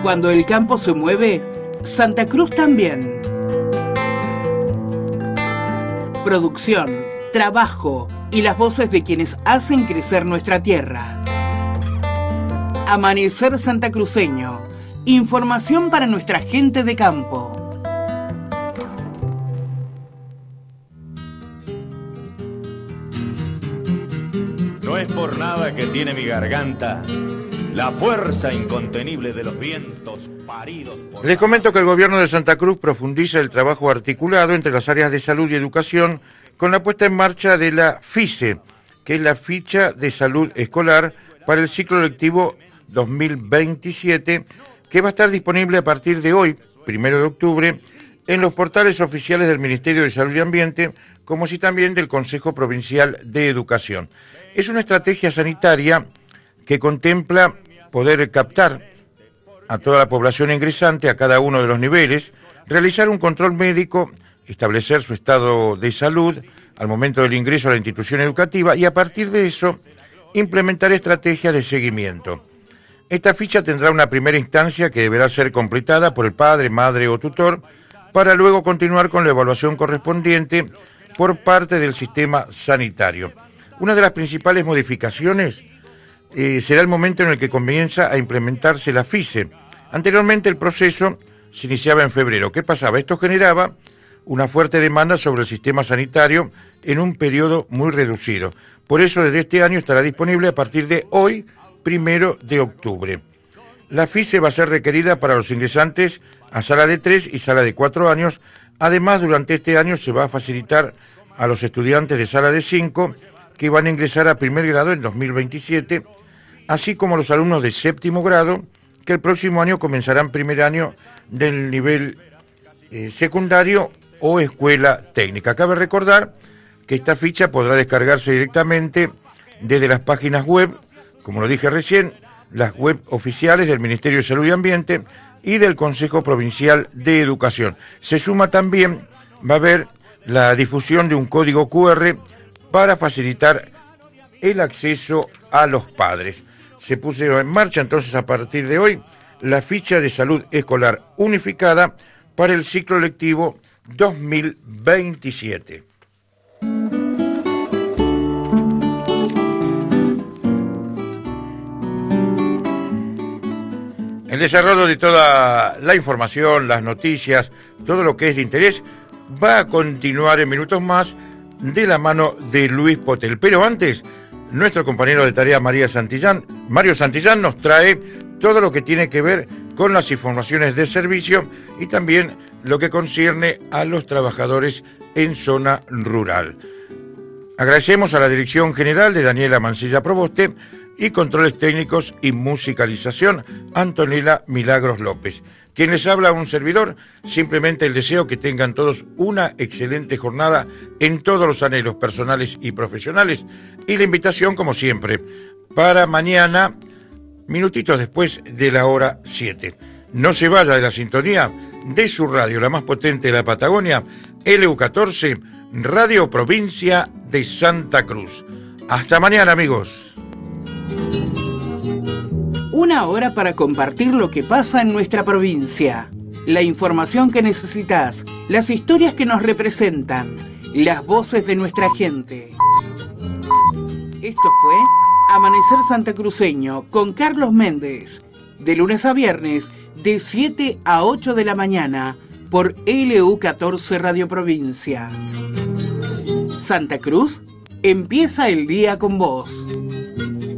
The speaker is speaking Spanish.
Cuando el campo se mueve, Santa Cruz también. Producción, trabajo y las voces de quienes hacen crecer nuestra tierra. Amanecer santacruceño. Información para nuestra gente de campo. No es por nada que tiene mi garganta la fuerza incontenible de los vientos paridos por... Les comento que el gobierno de Santa Cruz profundiza el trabajo articulado entre las áreas de salud y educación con la puesta en marcha de la FICE, que es la Ficha de Salud Escolar para el ciclo lectivo 2027, que va a estar disponible a partir de hoy, 1 de octubre, en los portales oficiales del Ministerio de Salud y Ambiente, como así también del Consejo Provincial de Educación. Es una estrategia sanitaria que contempla poder captar a toda la población ingresante a cada uno de los niveles, realizar un control médico, establecer su estado de salud al momento del ingreso a la institución educativa y a partir de eso implementar estrategias de seguimiento. Esta ficha tendrá una primera instancia que deberá ser completada por el padre, madre o tutor para luego continuar con la evaluación correspondiente por parte del sistema sanitario. Una de las principales modificaciones será el momento en el que comienza a implementarse la FICE. Anteriormente el proceso se iniciaba en febrero. ¿Qué pasaba? Esto generaba una fuerte demanda sobre el sistema sanitario en un periodo muy reducido. Por eso desde este año estará disponible a partir de hoy, 1 de octubre. La FICE va a ser requerida para los ingresantes a sala de 3 y sala de 4 años. Además, durante este año se va a facilitar a los estudiantes de sala de 5 que van a ingresar a primer grado en 2027, así como los alumnos de séptimo grado que el próximo año comenzarán primer año del nivel secundario o escuela técnica. Cabe recordar que esta ficha podrá descargarse directamente desde las páginas web, como lo dije recién, las web oficiales del Ministerio de Salud y Ambiente y del Consejo Provincial de Educación. Se suma también, va a haber la difusión de un código QR para facilitar el acceso a los padres. Se puso en marcha entonces a partir de hoy la ficha de salud escolar unificada para el ciclo lectivo 2027. El desarrollo de toda la información, las noticias, todo lo que es de interés, va a continuar en minutos más de la mano de Luis Potel. Pero antes, nuestro compañero de tarea Mario Santillán nos trae todo lo que tiene que ver con las informaciones de servicio y también lo que concierne a los trabajadores en zona rural. Agradecemos a la Dirección General de Daniela Mancilla Proboste y Controles Técnicos y Musicalización, Antonella Milagros López. Quien les habla, un servidor, simplemente el deseo que tengan todos una excelente jornada en todos los anhelos personales y profesionales y la invitación, como siempre, para mañana, minutitos después de la hora 7. No se vaya de la sintonía de su radio, la más potente de la Patagonia, LU14, Radio Provincia de Santa Cruz. Hasta mañana, amigos. Una hora para compartir lo que pasa en nuestra provincia. La información que necesitas, las historias que nos representan, las voces de nuestra gente. Esto fue Amanecer Santacruceño con Carlos Méndez. De lunes a viernes, de 7 a 8 de la mañana, por LU14 Radio Provincia. Santa Cruz, empieza el día con vos.